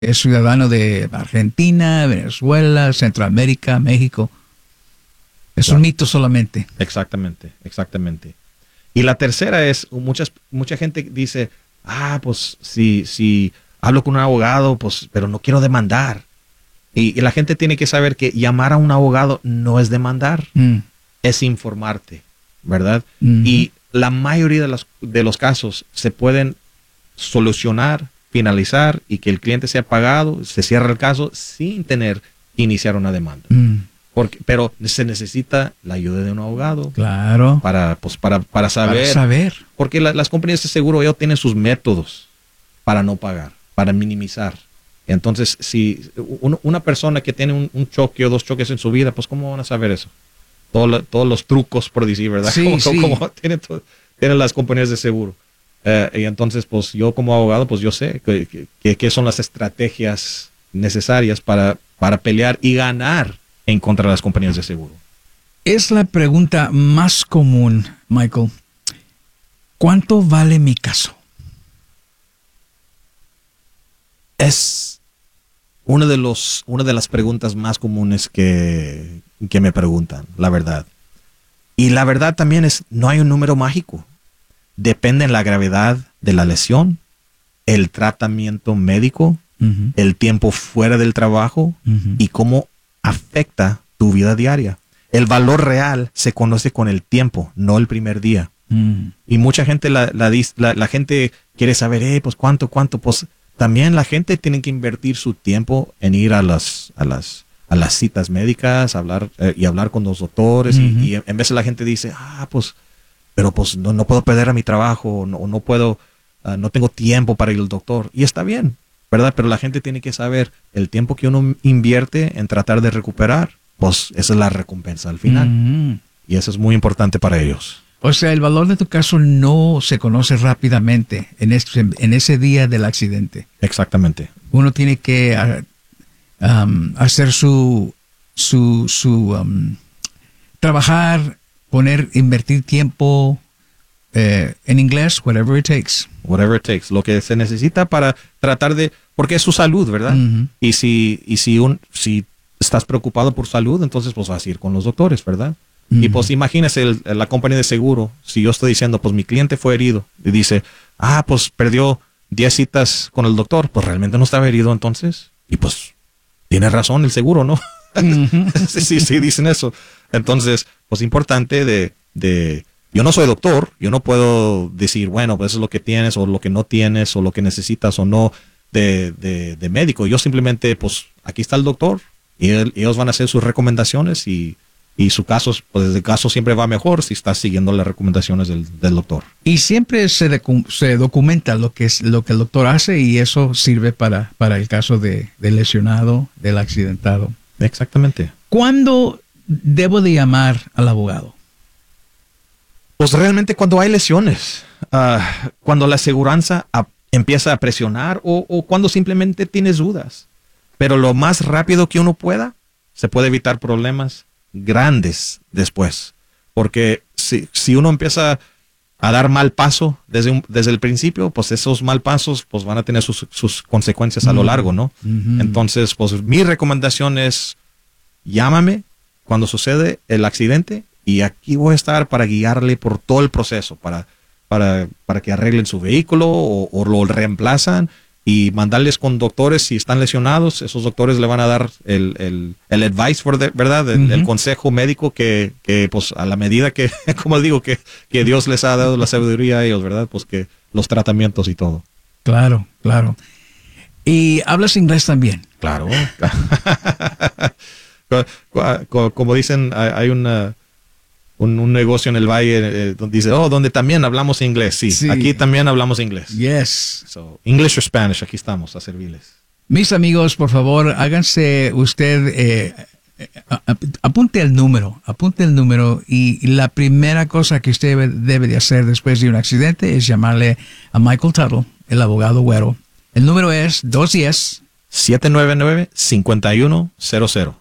es ciudadano de Argentina, Venezuela, Centroamérica, México. Es un mito solamente. Exactamente, exactamente. Y la tercera es, mucha gente dice, pues si hablo con un abogado, pues, pero no quiero demandar. Y la gente tiene que saber que llamar a un abogado no es demandar, es informarte, ¿verdad? Y la mayoría de los casos se pueden solucionar, finalizar y que el cliente sea pagado, se cierra el caso sin tener que iniciar una demanda. Pero se necesita la ayuda de un abogado. Claro. Para saber. Para saber. Porque las compañías de seguro ellos tienen sus métodos para no pagar, para minimizar. Entonces, si una persona que tiene un choque o dos choques en su vida, pues ¿cómo van a saber eso? Todos los trucos, por decir, ¿verdad? Sí, como tienen las compañías de seguro. Y entonces, pues yo como abogado, pues yo sé que son las estrategias necesarias para pelear y ganar en contra de las compañías de seguro. Es la pregunta más común, Michael. ¿Cuánto vale mi caso? Es una de las preguntas más comunes que me preguntan, la verdad. Y la verdad también es, no hay un número mágico. Depende de la gravedad de la lesión, el tratamiento médico, el tiempo fuera del trabajo y cómo afecta tu vida diaria. El valor real se conoce con el tiempo, no el primer día. Y mucha gente la gente quiere saber, pues cuánto, pues también la gente tiene que invertir su tiempo en ir a las citas médicas, hablar con los doctores y en vez de la gente dice, pero pues no puedo perder a mi trabajo, no puedo, no tengo tiempo para ir al doctor. Y está bien, ¿verdad? Pero la gente tiene que saber el tiempo que uno invierte en tratar de recuperar, pues esa es la recompensa al final. Y eso es muy importante para ellos. O sea, el valor de tu caso no se conoce rápidamente en ese día del accidente. Exactamente. Uno tiene que hacer trabajar, invertir tiempo, en inglés, whatever it takes. Whatever it takes. Lo que se necesita para tratar de, porque es su salud, ¿verdad? Y si estás preocupado por salud, entonces pues vas a ir con los doctores, ¿verdad? Y pues imagínese la compañía de seguro, si yo estoy diciendo, pues mi cliente fue herido y dice, pues perdió 10 citas con el doctor, pues realmente no estaba herido entonces. Y pues tiene razón el seguro, ¿no? sí, dicen eso. Entonces, pues importante yo no soy doctor, yo no puedo decir, bueno, pues eso es lo que tienes o lo que no tienes o lo que necesitas o no de médico. Yo simplemente, pues aquí está el doctor y ellos van a hacer sus recomendaciones y su caso, pues el caso siempre va mejor si estás siguiendo las recomendaciones del doctor. Y siempre se documenta lo que el doctor hace y eso sirve para el caso del lesionado, del accidentado. Exactamente. ¿Cuándo debo de llamar al abogado? Pues realmente cuando hay lesiones, cuando la aseguranza empieza a presionar o cuando simplemente tienes dudas. Pero lo más rápido que uno pueda, se puede evitar problemas grandes después. Porque si uno empieza a dar mal paso desde el principio, pues esos mal pasos pues van a tener sus consecuencias a lo largo, ¿no? Entonces, pues mi recomendación es llámame cuando sucede el accidente y aquí voy a estar para guiarle por todo el proceso, para que arreglen su vehículo o lo reemplazan y mandarles con doctores si están lesionados. Esos doctores le van a dar el advice, ¿verdad? El consejo médico que pues a la medida que, como digo, que Dios les ha dado la sabiduría a ellos, ¿verdad? Pues que los tratamientos y todo. Claro. ¿Y hablas inglés también? Claro. Como dicen, hay un negocio en el valle donde dice, donde también hablamos inglés. Sí, aquí también hablamos inglés. Yes. So, English or Spanish, aquí estamos a servirles. Mis amigos, por favor, háganse usted, apunte el número y la primera cosa que usted debe de hacer después de un accidente es llamarle a Michael Tuttle, el abogado güero. El número es 210-799-5100.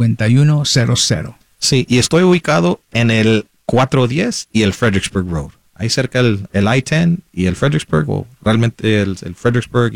799-5100. Sí, y estoy ubicado en el 410 y el Fredericksburg Road. ahí cerca el I-10 y el Fredericksburg, o realmente el Fredericksburg